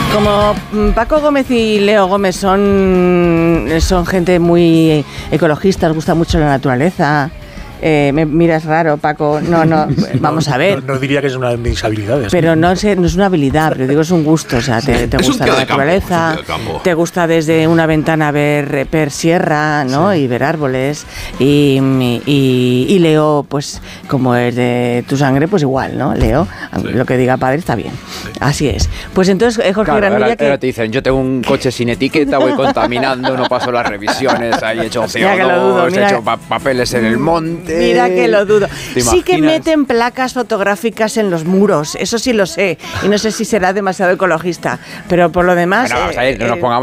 Como Paco Gómez y Leo Gómez son gente muy ecologista, les gusta mucho la naturaleza. Me miras raro, Paco. No, vamos a ver. No diría que es una de mis habilidades. Pero no es una habilidad, pero digo, es un gusto. O sea, te gusta la naturaleza, te gusta desde una ventana ver sierra, ¿no? Sí. Y ver árboles. Y Leo, pues, como es de tu sangre, pues igual, ¿no? Leo, sí. Lo que diga padre está bien. Así es. Pues entonces, Jorge Granilla... Ahora te dicen, yo tengo un coche sin etiqueta, voy contaminando, no paso las revisiones, ahí he hecho CO2, he hecho papeles en el monte... Mira que lo dudo. Sí que meten placas fotográficas en los muros, eso sí lo sé. Y no sé si será demasiado ecologista, pero por lo demás... Bueno, vamos a ir, no nos pongamos